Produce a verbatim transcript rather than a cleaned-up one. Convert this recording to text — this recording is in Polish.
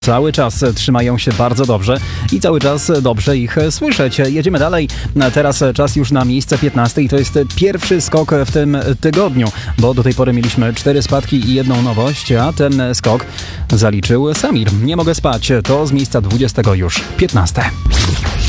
Cały czas trzymają się bardzo dobrze i cały czas dobrze ich słyszeć. Jedziemy dalej. Teraz czas już na miejsce piętnaste i to jest pierwszy skok w tym tygodniu, bo do tej pory mieliśmy cztery spadki i jedną nowość, a ten skok zaliczył Samir. Nie mogę spać. To z miejsca dwudziestego już piętnaste.